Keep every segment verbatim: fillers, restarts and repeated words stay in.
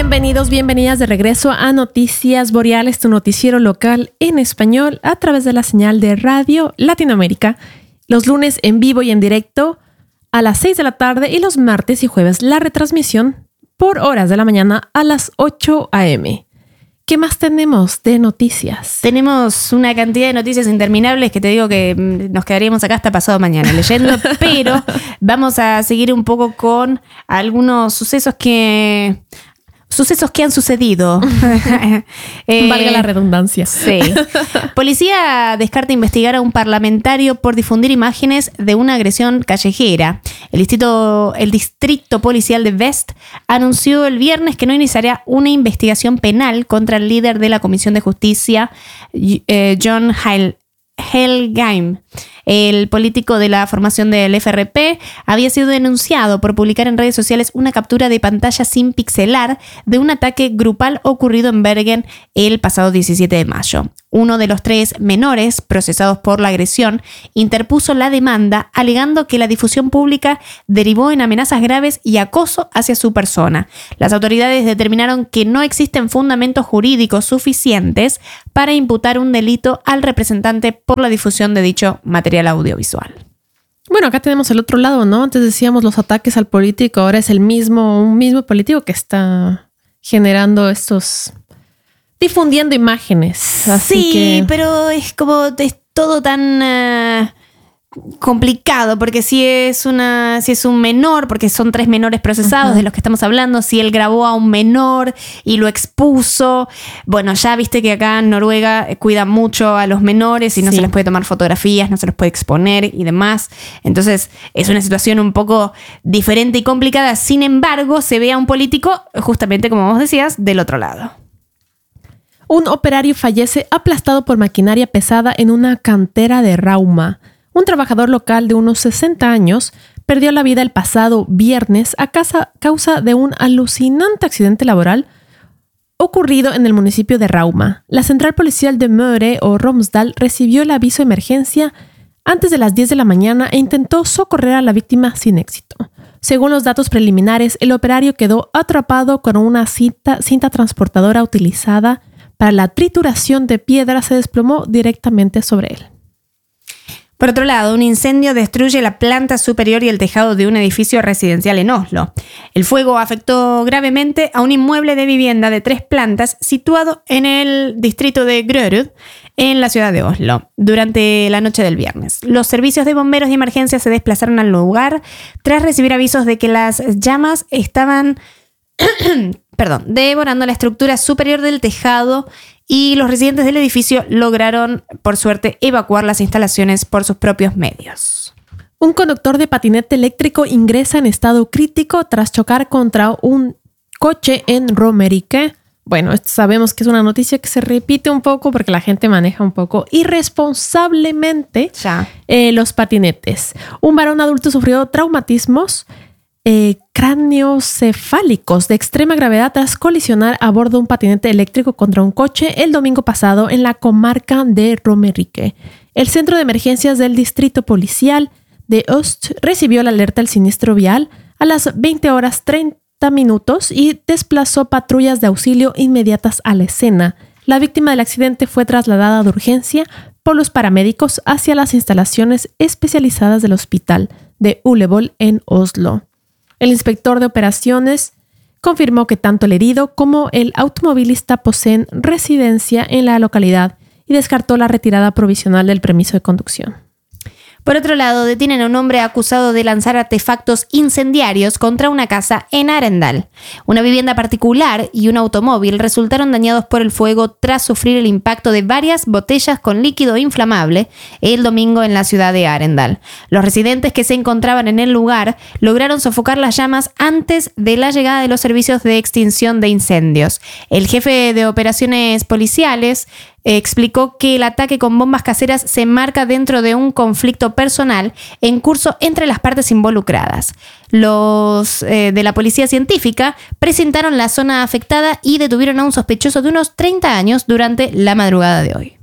Bienvenidos, bienvenidas de regreso a Noticias Boreales, tu noticiero local en español a través de la señal de Radio Latinoamérica. Los lunes en vivo y en directo a las seis de la tarde y los martes y jueves la retransmisión por horas de la mañana a las ocho a.m. ¿Qué más tenemos de noticias? Tenemos una cantidad de noticias interminables que te digo que nos quedaríamos acá hasta pasado mañana leyendo, pero vamos a seguir un poco con algunos sucesos que... Sucesos que han sucedido. eh, Valga la redundancia. Sí. Policía descarta investigar a un parlamentario por difundir imágenes de una agresión callejera. El distrito, el distrito policial de West anunció el viernes que no iniciará una investigación penal contra el líder de la Comisión de Justicia, eh, John Hel- Helgheim. El político de la formación del F R P había sido denunciado por publicar en redes sociales una captura de pantalla sin pixelar de un ataque grupal ocurrido en Bergen el pasado diecisiete de mayo. Uno de los tres menores procesados por la agresión interpuso la demanda alegando que la difusión pública derivó en amenazas graves y acoso hacia su persona. Las autoridades determinaron que no existen fundamentos jurídicos suficientes para imputar un delito al representante por la difusión de dicho material audiovisual. Bueno, acá tenemos el otro lado, ¿no? Antes decíamos los ataques al político, ahora es el mismo, un mismo político que está generando estos, difundiendo imágenes. Así sí, que... pero es como es todo tan uh, complicado, porque si es una, si es un menor, porque son tres menores procesados uh-huh. de los que estamos hablando, si él grabó a un menor y lo expuso, bueno, ya viste que acá en Noruega cuidan mucho a los menores y no sí. se les puede tomar fotografías, no se los puede exponer y demás. Entonces es una situación un poco diferente y complicada. Sin embargo, se ve a un político, justamente como vos decías, del otro lado. Un operario fallece aplastado por maquinaria pesada en una cantera de Rauma. Un trabajador local de unos sesenta años perdió la vida el pasado viernes a causa de un alucinante accidente laboral ocurrido en el municipio de Rauma. La central policial de Møre o Romsdal recibió el aviso de emergencia antes de las diez de la mañana e intentó socorrer a la víctima sin éxito. Según los datos preliminares, el operario quedó atrapado con una cinta, cinta transportadora utilizada para la trituración de piedra. Se desplomó directamente sobre él. Por otro lado, un incendio destruye la planta superior y el tejado de un edificio residencial en Oslo. El fuego afectó gravemente a un inmueble de vivienda de tres plantas situado en el distrito de Grorud, en la ciudad de Oslo, durante la noche del viernes. Los servicios de bomberos de emergencia se desplazaron al lugar tras recibir avisos de que las llamas estaban perdón, devorando la estructura superior del tejado y los residentes del edificio lograron, por suerte, evacuar las instalaciones por sus propios medios. Un conductor de patinete eléctrico ingresa en estado crítico tras chocar contra un coche en Romerike. Bueno, sabemos que es una noticia que se repite un poco porque la gente maneja un poco irresponsablemente eh, los patinetes. Un varón adulto sufrió traumatismos Eh, craneoencefálicos de extrema gravedad tras colisionar a bordo de un patinete eléctrico contra un coche el domingo pasado en la comarca de Romerike. El centro de emergencias del distrito policial de Øst recibió la alerta del siniestro vial a las veinte horas treinta minutos y desplazó patrullas de auxilio inmediatas a la escena. La víctima del accidente fue trasladada de urgencia por los paramédicos hacia las instalaciones especializadas del hospital de Ullevål en Oslo. El inspector de operaciones confirmó que tanto el herido como el automovilista poseen residencia en la localidad y descartó la retirada provisional del permiso de conducción. Por otro lado, detienen a un hombre acusado de lanzar artefactos incendiarios contra una casa en Arendal. Una vivienda particular y un automóvil resultaron dañados por el fuego tras sufrir el impacto de varias botellas con líquido inflamable el domingo en la ciudad de Arendal. Los residentes que se encontraban en el lugar lograron sofocar las llamas antes de la llegada de los servicios de extinción de incendios. El jefe de operaciones policiales explicó que el ataque con bombas caseras se enmarca dentro de un conflicto personal en curso entre las partes involucradas. Los eh, de la policía científica presentaron la zona afectada y detuvieron a un sospechoso de unos treinta años durante la madrugada de hoy.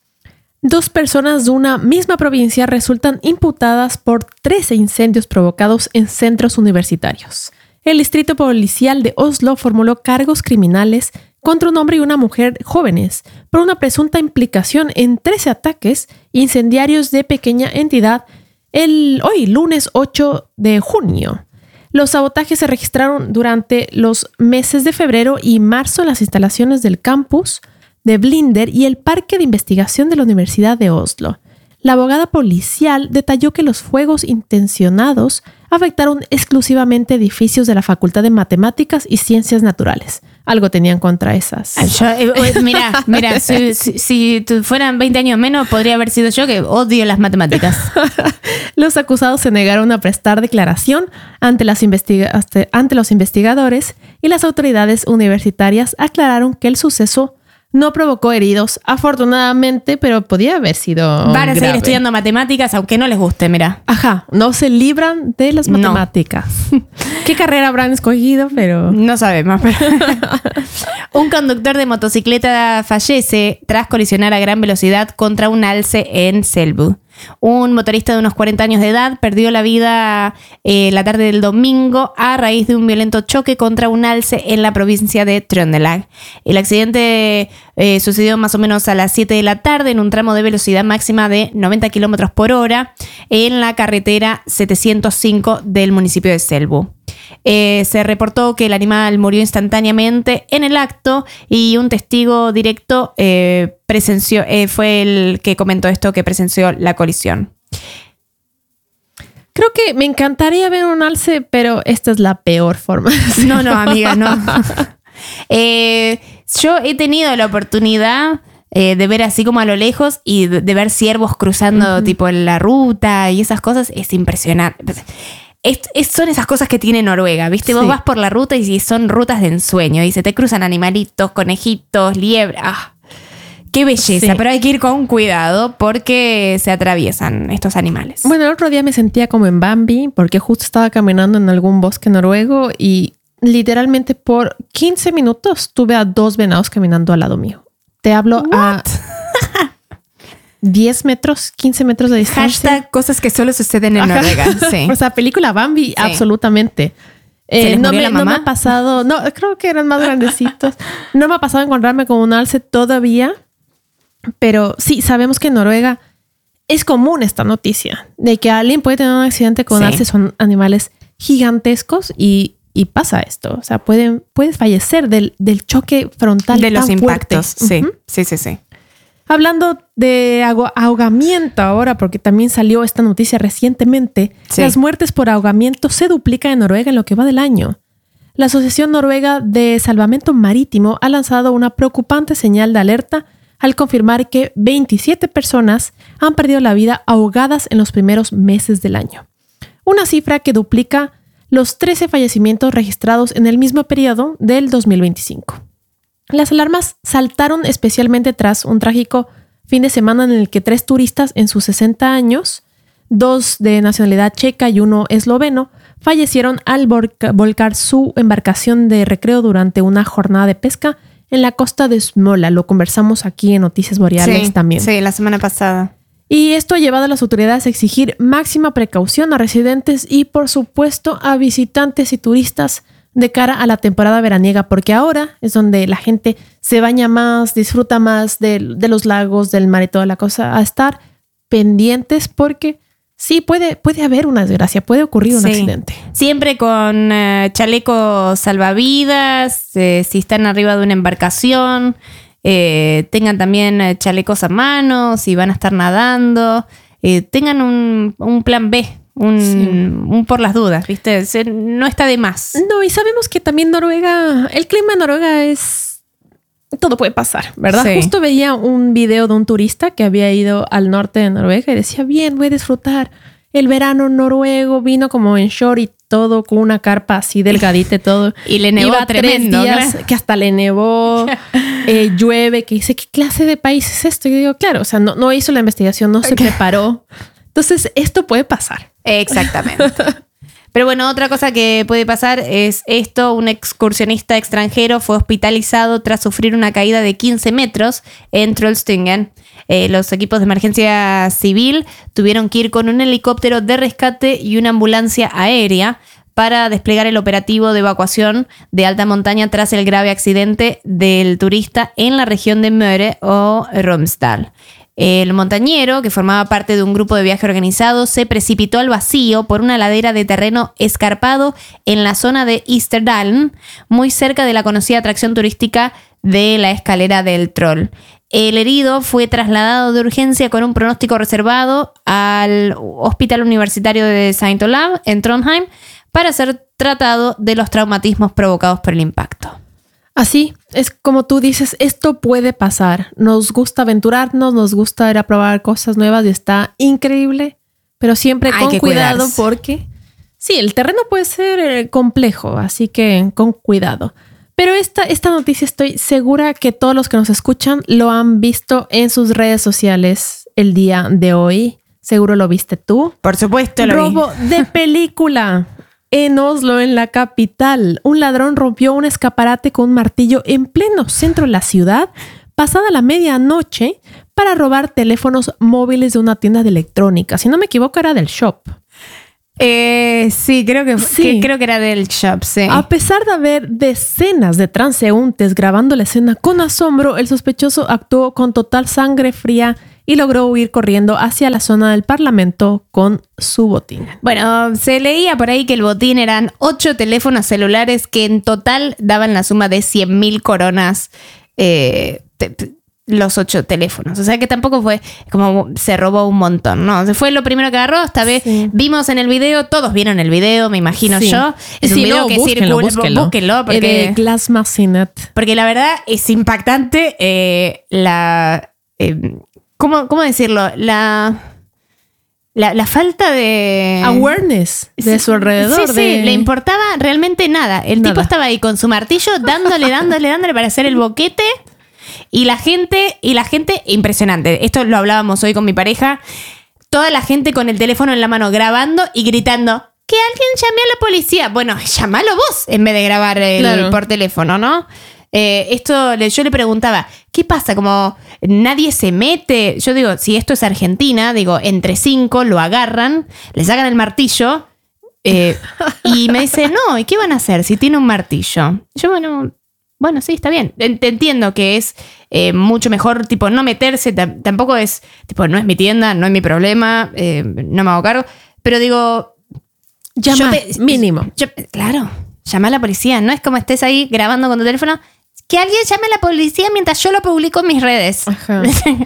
Dos personas de una misma provincia resultan imputadas por trece incendios provocados en centros universitarios. el distrito policial de Oslo formuló cargos criminales contra un hombre y una mujer jóvenes por una presunta implicación en trece ataques incendiarios de pequeña entidad el hoy, lunes ocho de junio. Los sabotajes se registraron durante los meses de febrero y marzo en las instalaciones del campus de Blinder y el parque de investigación de la Universidad de Oslo. La abogada policial detalló que los fuegos intencionados afectaron exclusivamente edificios de la Facultad de Matemáticas y Ciencias Naturales. Algo tenían contra esas. Yo, eh, mira, mira, si, si, si fueran veinte años menos, podría haber sido yo que odio las matemáticas. Los acusados se negaron a prestar declaración ante, las investiga- ante los investigadores y las autoridades universitarias aclararon que el suceso no provocó heridos, afortunadamente, pero podía haber sido Van a grave. seguir estudiando matemáticas, aunque no les guste, mira. Ajá, no se libran de las matemáticas. No. ¿Qué carrera habrán escogido? Pero no sabemos. Un conductor de motocicleta fallece tras colisionar a gran velocidad contra un alce en Selbu. Un motorista de unos cuarenta años de edad perdió la vida eh, la tarde del domingo a raíz de un violento choque contra un alce en la provincia de Trøndelag. El accidente eh, sucedió más o menos a las siete de la tarde en un tramo de velocidad máxima de noventa kilómetros por hora en la carretera setecientos cinco del municipio de Selbu. Eh, se reportó que el animal murió instantáneamente en el acto y un testigo directo eh, presenció, eh, fue el que comentó esto, que presenció la colisión. Creo que me encantaría ver un alce, pero esta es la peor forma. No, no, amiga, no. eh, yo he tenido la oportunidad eh, de ver así como a lo lejos y de, de ver ciervos cruzando uh-huh. tipo en la ruta y esas cosas. Es impresionante. Es, es, son esas cosas que tiene Noruega, ¿viste? Sí. Vos vas por la ruta y son rutas de ensueño y se te cruzan animalitos, conejitos, liebres. ¡Ah! ¡Qué belleza! Sí. Pero hay que ir con cuidado porque se atraviesan estos animales. Bueno, el otro día me sentía como en Bambi porque justo estaba caminando en algún bosque noruego y literalmente por quince minutos tuve a dos venados caminando al lado mío. Te hablo What? a diez metros, quince metros de distancia. Hashtag cosas que solo suceden en Ajá. Noruega. Sí. O sea, película Bambi, sí. Absolutamente. Eh, no, me, no me ha pasado, no, creo que eran más grandecitos. No me ha pasado encontrarme con un alce todavía, pero sí, sabemos que en Noruega es común esta noticia de que alguien puede tener un accidente con sí. alces. Son animales gigantescos y, y pasa esto. O sea, pueden, puedes fallecer del, del choque frontal de los tan impactos. Fuerte. Sí, uh-huh. sí, sí, sí. Hablando de ahogamiento ahora, porque también salió esta noticia recientemente, sí. Las muertes por ahogamiento se duplican en Noruega en lo que va del año. La Asociación Noruega de Salvamento Marítimo ha lanzado una preocupante señal de alerta al confirmar que veintisiete personas han perdido la vida ahogadas en los primeros meses del año. Una cifra que duplica los trece fallecimientos registrados en el mismo periodo del dos mil veinticinco. Las alarmas saltaron especialmente tras un trágico fin de semana en el que tres turistas en sus sesenta años, dos de nacionalidad checa y uno esloveno, fallecieron al volcar su embarcación de recreo durante una jornada de pesca en la costa de Smola. Lo conversamos aquí en Noticias Boreales sí, también. Sí, la semana pasada. Y esto ha llevado a las autoridades a exigir máxima precaución a residentes y, por supuesto, a visitantes y turistas de cara a la temporada veraniega, porque ahora es donde la gente se baña más, disfruta más de, de los lagos, del mar y toda la cosa, a estar pendientes porque sí, puede, puede haber una desgracia, puede ocurrir un sí. accidente. Siempre con uh, chalecos salvavidas, eh, si están arriba de una embarcación, eh, tengan también uh, chalecos a mano, si van a estar nadando, eh, tengan un, un plan B. Un, sí. un por las dudas, ¿viste? No está de más. No, y sabemos que también Noruega, el clima en Noruega es... Todo puede pasar, ¿verdad? Sí. Justo veía un video de un turista que había ido al norte de Noruega y decía, bien, voy a disfrutar el verano noruego, vino como en short y todo, con una carpa así delgadita y todo. Y le nevó Iba tremendo. Tres días, ¿no? Que hasta le nevó, eh, llueve, que dice, ¿qué clase de país es esto? Y yo digo, claro, o sea, no, no hizo la investigación, no se preparó. Entonces, esto puede pasar. Exactamente. Pero bueno, otra cosa que puede pasar es esto. Un excursionista extranjero fue hospitalizado tras sufrir una caída de quince metros en Trollstungen. Eh, los equipos de emergencia civil tuvieron que ir con un helicóptero de rescate y una ambulancia aérea para desplegar el operativo de evacuación de alta montaña tras el grave accidente del turista en la región de Møre o Romsdal. El montañero, que formaba parte de un grupo de viaje organizado, se precipitó al vacío por una ladera de terreno escarpado en la zona de Isterdalen, muy cerca de la conocida atracción turística de la escalera del Troll. El herido fue trasladado de urgencia con un pronóstico reservado al Hospital Universitario de Saint Olav en Trondheim para ser tratado de los traumatismos provocados por el impacto. Así es como tú dices, esto puede pasar. Nos gusta aventurarnos, nos gusta ir a probar cosas nuevas y está increíble, pero siempre Hay con que cuidado cuidarse. porque sí, el terreno puede ser eh, complejo, así que con cuidado. Pero esta, esta noticia estoy segura que todos los que nos escuchan lo han visto en sus redes sociales el día de hoy. Seguro lo viste tú. Por supuesto, lo Robo vi. de película. En Oslo, en la capital, un ladrón rompió un escaparate con un martillo en pleno centro de la ciudad, pasada la medianoche, para robar teléfonos móviles de una tienda de electrónica. Si no me equivoco, era del Shop. Eh, sí, creo que, Sí. que- creo que era del shop, sí. A pesar de haber decenas de transeúntes grabando la escena con asombro, el sospechoso actuó con total sangre fría y logró huir corriendo hacia la zona del Parlamento con su botín. Bueno, se leía por ahí que el botín eran ocho teléfonos celulares que en total daban la suma de cien mil coronas eh, te- te- los ocho teléfonos. O sea que tampoco fue como se robó un montón, ¿no? Se fue lo primero que agarró. Esta vez Sí. vimos en el video, todos vieron el video, me imagino Sí. yo. Es un Sí, video no, que búsquenlo, circula. búsquenlo. Búsquenlo, porque... De Glass Massinet. Porque la verdad es impactante eh, la... eh, ¿cómo, ¿Cómo decirlo? La, la, la falta de... Awareness de su alrededor. Sí, sí, de... le importaba realmente nada. El Nada. tipo estaba ahí con su martillo dándole, dándole, dándole para hacer el boquete. Y la gente, y la gente, impresionante. Esto lo hablábamos hoy con mi pareja. Toda la gente con el teléfono en la mano grabando y gritando... Que alguien llame a la policía. Bueno, llámalo vos en vez de grabar el, Claro. por teléfono, ¿no? Eh, esto le- yo le preguntaba, ¿qué pasa? Como nadie se mete. Yo digo, si esto es Argentina, digo, entre cinco lo agarran, le sacan el martillo eh, y me dice, no, ¿y qué van a hacer si tiene un martillo? Yo, bueno, bueno, sí, está bien. Te te entiendo que es eh, mucho mejor, tipo, no meterse. Tam- tampoco es, tipo, no es mi tienda, no es mi problema, eh, no me hago cargo. Pero digo... Llama, Yo te- mínimo. yo- claro, llama a la policía. No es como estés ahí grabando con tu teléfono. Que alguien llame a la policía mientras yo lo publico en mis redes. Ajá.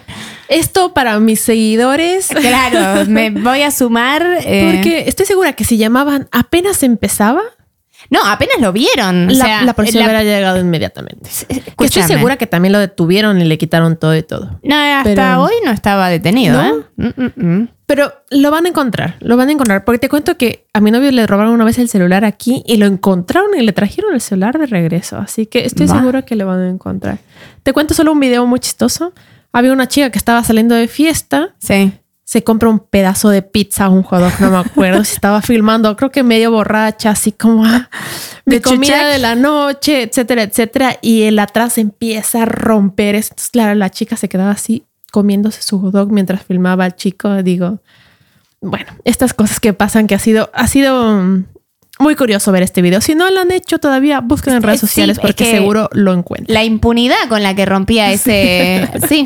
Esto para mis seguidores. Claro, me voy a sumar. eh, Porque estoy segura que si llamaban apenas empezaba, No, apenas lo vieron. O la, sea, la policía la- hubiera llegado inmediatamente. Que estoy Escúchame. segura que también lo detuvieron y le quitaron todo y todo. No, hasta Pero- hoy no estaba detenido, ¿No? ¿eh? Mm, mm, mm. Pero lo van a encontrar, lo van a encontrar. Porque te cuento que a mi novio le robaron una vez el celular aquí y lo encontraron y le trajeron el celular de regreso. Así que estoy Va. segura que lo van a encontrar. Te cuento solo un video muy chistoso. Había una chica que estaba saliendo de fiesta. Sí. Se compra un pedazo de pizza, un hot dog, no me acuerdo si estaba filmando, creo que medio borracha, así como ah, mi De comida chuchac. de la noche, etcétera, etcétera. Y el atrás empieza a romper. Entonces, claro, la chica se quedaba así comiéndose su hot dog mientras filmaba al chico. Digo, bueno, estas cosas que pasan que ha sido, ha sido mm, muy curioso ver este video. Si no lo han hecho todavía, busquen en redes Sí, sociales es porque que- seguro lo encuentran. La impunidad con la que rompía ese... Sí.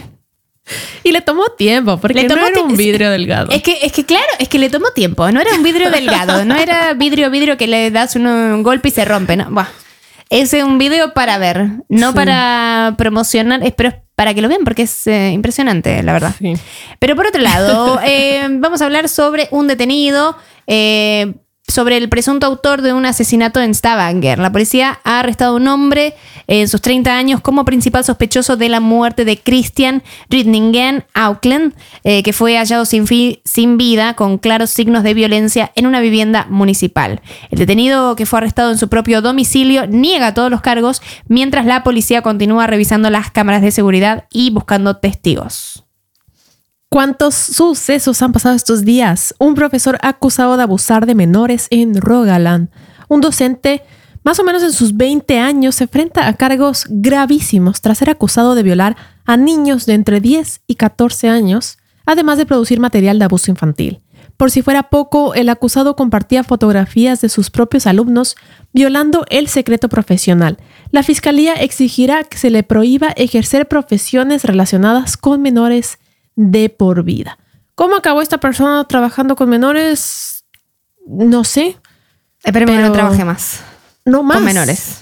Y le tomó tiempo porque Le tomó no era un ti- vidrio delgado. Es que, es que claro, es que le tomó tiempo. No era un vidrio delgado, no era vidrio, vidrio que le das un, un golpe y se rompe. No. Buah. Es un video para ver, no Sí. para promocionar, es- pero es para que lo vean porque es eh, impresionante, la verdad. Sí. Pero por otro lado, eh, vamos a hablar sobre un detenido, eh, sobre el presunto autor de un asesinato en Stavanger. La policía ha arrestado a un hombre en sus treinta años como principal sospechoso de la muerte de Christian Rydningen Auckland, eh, que fue hallado sin, fi- sin vida con claros signos de violencia en una vivienda municipal. El detenido, que fue arrestado en su propio domicilio, niega todos los cargos, mientras la policía continúa revisando las cámaras de seguridad y buscando testigos. ¿Cuántos sucesos han pasado estos días? Un profesor acusado de abusar de menores en Rogaland. Un docente, más o menos en sus veinte años, se enfrenta a cargos gravísimos tras ser acusado de violar a niños de entre diez y catorce años, además de producir material de abuso infantil. Por si fuera poco, el acusado compartía fotografías de sus propios alumnos violando el secreto profesional. La fiscalía exigirá que se le prohíba ejercer profesiones relacionadas con menores de por vida. ¿Cómo acabó esta persona trabajando con menores? No sé. Esperemos que no trabaje más. No más. Con menores.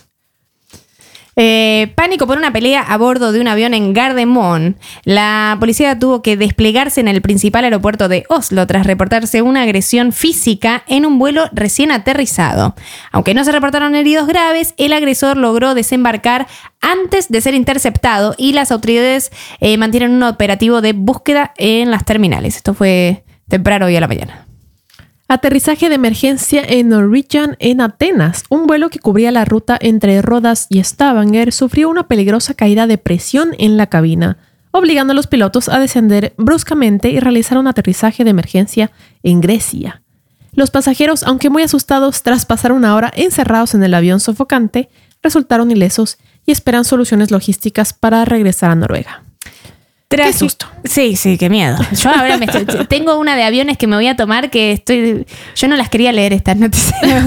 Eh, pánico por una pelea a bordo de un avión en Gardermoen. La policía tuvo que desplegarse en el principal aeropuerto de Oslo tras reportarse una agresión física en un vuelo recién aterrizado. Aunque no se reportaron heridos graves, el agresor logró desembarcar antes de ser interceptado y las autoridades eh, mantienen un operativo de búsqueda en las terminales. Esto fue temprano hoy a la mañana. Aterrizaje de emergencia en Norwegian en Atenas. Un vuelo que cubría la ruta entre Rodas y Stavanger sufrió una peligrosa caída de presión en la cabina, obligando a los pilotos a descender bruscamente y realizar un aterrizaje de emergencia en Grecia. Los pasajeros, aunque muy asustados tras pasar una hora encerrados en el avión sofocante, resultaron ilesos y esperan soluciones logísticas para regresar a Noruega. Qué susto. Sí, sí, qué miedo. Yo ahora me estoy, tengo una de aviones que me voy a tomar que estoy... Yo no las quería leer estas noticias.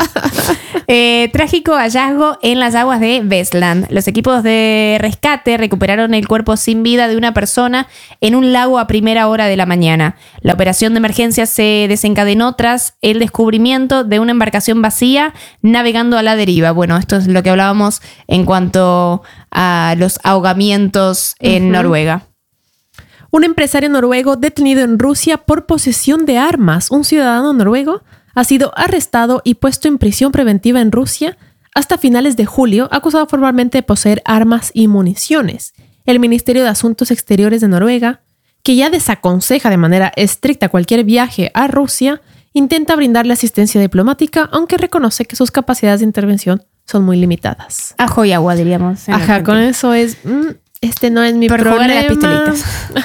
eh, trágico hallazgo en las aguas de Vestland. Los equipos de rescate recuperaron el cuerpo sin vida de una persona en un lago a primera hora de la mañana. La operación de emergencia se desencadenó tras el descubrimiento de una embarcación vacía navegando a la deriva. Bueno, esto es lo que hablábamos en cuanto a los ahogamientos en uh-huh. Noruega. Un empresario noruego detenido en Rusia por posesión de armas. Un ciudadano noruego ha sido arrestado y puesto en prisión preventiva en Rusia hasta finales de julio, acusado formalmente de poseer armas y municiones. El Ministerio de Asuntos Exteriores de Noruega, que ya desaconseja de manera estricta cualquier viaje a Rusia, intenta brindarle asistencia diplomática, aunque reconoce que sus capacidades de intervención son muy limitadas. Ajo y agua, diríamos. Ajá, con eso es... Mm, Este no es mi Por problema. Jugar a las pistolitas.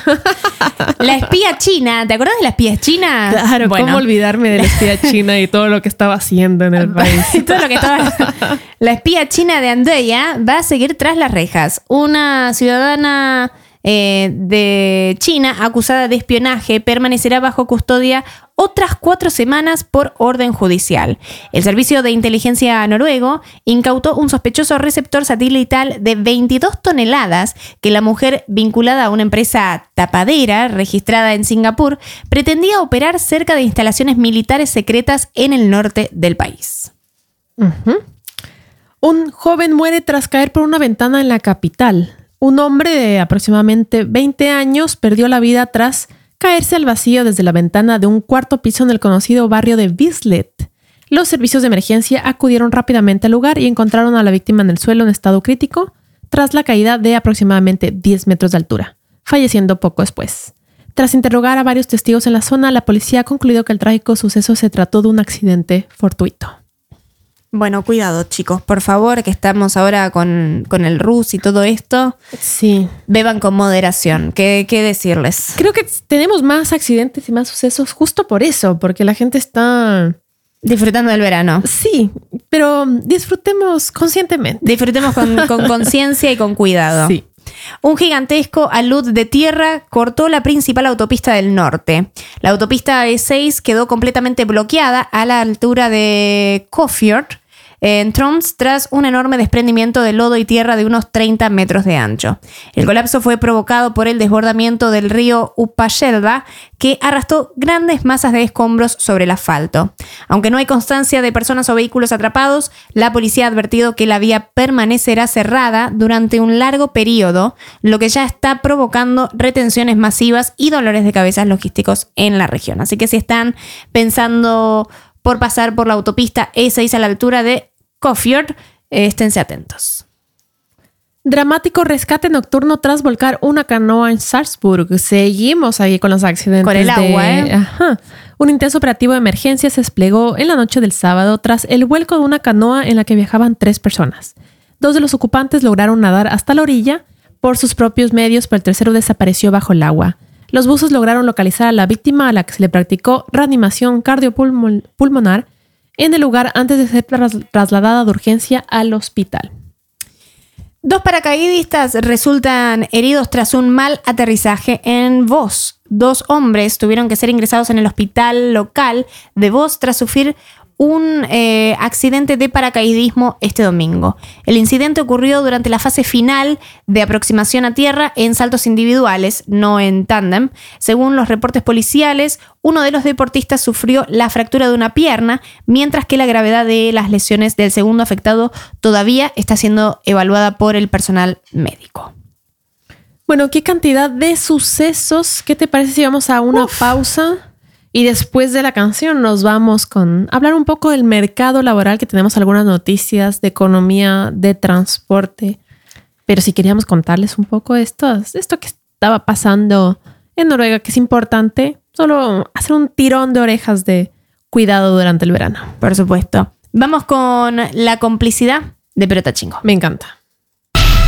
La espía china. ¿Te acuerdas de la espía china? Claro, bueno. ¿Cómo olvidarme de la espía china y todo lo que estaba haciendo en el país? todo lo que estaba... La espía china de Andoya va a seguir tras las rejas. Una ciudadana eh, de China acusada de espionaje permanecerá bajo custodia otras cuatro semanas por orden judicial. El Servicio de Inteligencia noruego incautó un sospechoso receptor satelital de veintidós toneladas que la mujer, vinculada a una empresa tapadera registrada en Singapur, pretendía operar cerca de instalaciones militares secretas en el norte del país. Uh-huh. Un joven muere tras caer por una ventana en la capital. Un hombre de aproximadamente veinte años perdió la vida tras caerse al vacío desde la ventana de un cuarto piso en el conocido barrio de Bislett. Los servicios de emergencia acudieron rápidamente al lugar y encontraron a la víctima en el suelo en estado crítico tras la caída de aproximadamente diez metros de altura, falleciendo poco después. Tras interrogar a varios testigos en la zona, la policía ha concluido que el trágico suceso se trató de un accidente fortuito. Bueno, cuidado, chicos, por favor, que estamos ahora con, con el Rus y todo esto. Sí. Beban con moderación. ¿Qué, qué decirles? Creo que tenemos más accidentes y más sucesos justo por eso, porque la gente está... disfrutando del verano. Sí, pero disfrutemos conscientemente. Disfrutemos con conciencia y con cuidado. Sí. Un gigantesco alud de tierra cortó la principal autopista del norte. La autopista E seis quedó completamente bloqueada a la altura de Kåfjord, en Troms, tras un enorme desprendimiento de lodo y tierra de unos treinta metros de ancho. El colapso fue provocado por el desbordamiento del río Upaselva, que arrastró grandes masas de escombros sobre el asfalto. Aunque no hay constancia de personas o vehículos atrapados, la policía ha advertido que la vía permanecerá cerrada durante un largo periodo, lo que ya está provocando retenciones masivas y dolores de cabeza logísticos en la región. Así que si están pensando por pasar por la autopista E seis a la altura de Kåfjord, eh, esténse atentos. Dramático rescate nocturno tras volcar una canoa en Salzburg. Seguimos ahí con los accidentes. Con el de... agua, ¿eh? Ajá. Un intenso operativo de emergencia se desplegó en la noche del sábado tras el vuelco de una canoa en la que viajaban tres personas. Dos de los ocupantes lograron nadar hasta la orilla por sus propios medios, pero el tercero desapareció bajo el agua. Los buzos lograron localizar a la víctima, a la que se le practicó reanimación cardiopulmonar en el lugar antes de ser tras- trasladada de urgencia al hospital. Dos paracaidistas resultan heridos tras un mal aterrizaje en Voss. Dos hombres tuvieron que ser ingresados en el hospital local de Voss tras sufrir un eh, accidente de paracaidismo este domingo. El incidente ocurrió durante la fase final de aproximación a tierra en saltos individuales, no en tándem. Según los reportes policiales, uno de los deportistas sufrió la fractura de una pierna, mientras que la gravedad de las lesiones del segundo afectado todavía está siendo evaluada por el personal médico. Bueno, qué cantidad de sucesos. ¿Qué te parece si vamos a una Uf. pausa? Y después de la canción nos vamos con hablar un poco del mercado laboral, que tenemos algunas noticias de economía, de transporte. Pero si queríamos contarles un poco esto, esto que estaba pasando en Noruega, que es importante, solo hacer un tirón de orejas de cuidado durante el verano. Por supuesto. Vamos con La complicidad de Perota Chingo. Me encanta.